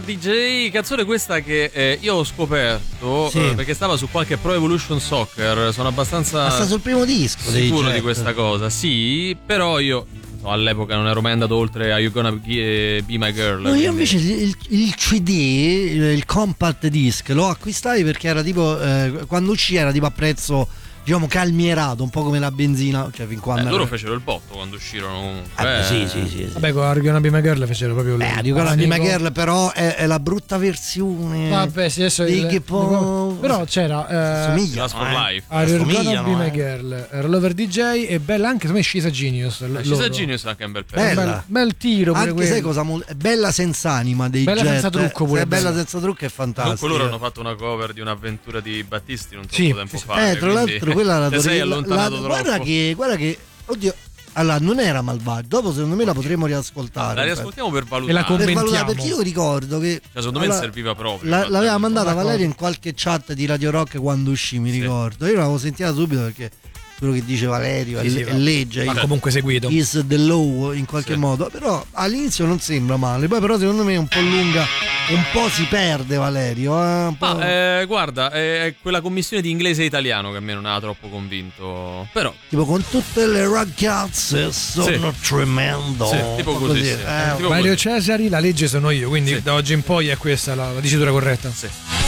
DJ, canzone questa che io ho scoperto perché stava su qualche Pro Evolution Soccer. Sono abbastanza sta sul primo disco sicuro di questa cosa. Sì, però io all'epoca non ero mai andato oltre a You Gonna Be My Girl. No, io invece il CD, il compact disc, lo acquistai perché era tipo quando uscì era tipo a prezzo, diciamo, calmierato, un po' come la benzina, cioè fin quando loro fecero il botto quando uscirono. Sì. Vabbè, con Are You Gonna Be My Girl fecero proprio Are You Gonna Be My Girl, però è la brutta versione. Vabbè, sì, adesso però c'era somiglia for Life. Are You Gonna Be My Girl, Rollover DJ e bella anche secondo me She's a Genius. She's a Genius è anche un bel pezzo. Bel tiro pure anche sai cosa è bella senza anima dei bella Jet, senza trucco pure. È bella senza trucco, è fantastico. Comunque loro hanno fatto una cover di un'avventura di Battisti non troppo tempo fa. Tra l'altro quella la sei allontanato troppo. Guarda che oddio, allora non era malvagio. Dopo secondo me la potremmo riascoltare. La riascoltiamo per valutare. E la commentiamo. Perché io ricordo che secondo me serviva proprio. L'aveva mandata Valeria in qualche chat di Radio Rock quando uscì, mi ricordo. Io l'avevo sentita subito perché quello che dice Valerio legge, ma comunque seguito is the law in qualche modo, però all'inizio non sembra male, poi però secondo me è un po' lunga, un po' si perde Valerio, un po'. Guarda, è quella commissione di inglese e italiano che a me non ha troppo convinto, però tipo con tutte le ragazze sono tremendo, tipo così. Mario Cesari, la legge sono io, quindi da oggi in poi è questa la dicitura corretta. Sì.